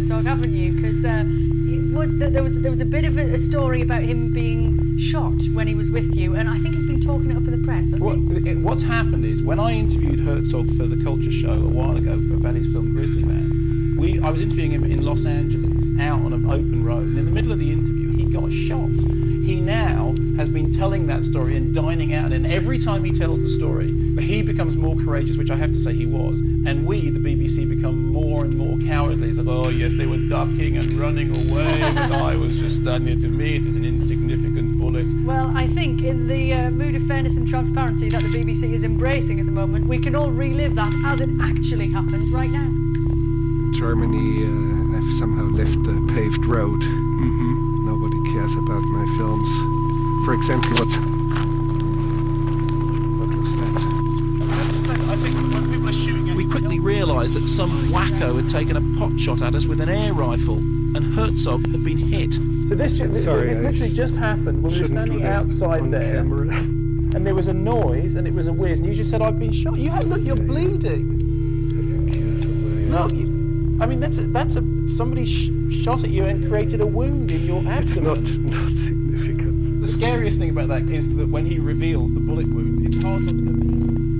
Herzog, haven't you? Because there was a bit of a story about him being shot when he was with you, and I think he's been talking it up in the press, hasn't he? What's happened is, when I interviewed Herzog for the Culture Show a while ago about his film Grizzly Man, I was interviewing him in Los Angeles, out on an open road, and in the middle of the interview, he got shot. He now has been telling that story and dining out, and every time he tells the story, he becomes more courageous, which I have to say he was, and we, the BBC, become more and more cowardly. It's like, oh yes, they were ducking and running away, but I was just standing. To me, it is an insignificant bullet. Well, I think in the mood of fairness and transparency that the BBC is embracing at the moment, we can all relive that as it actually happened right now. Germany, I've somehow left a paved road. Mm-hmm. Nobody cares about my films. For example, what was that? I think when people are shooting at, we quickly realised that some wacko had taken a pot shot at us with an air rifle, and Herzog had been hit. So this literally just happened when we were standing outside there, and there was a noise and it was a whiz, and you just said, "I've been shot." Look, you're bleeding. I think somewhere. Look, that's somebody shot at you and created a wound in your abdomen. It's not significant. The scariest thing about that is that when he reveals the bullet wound, it's hard not to go.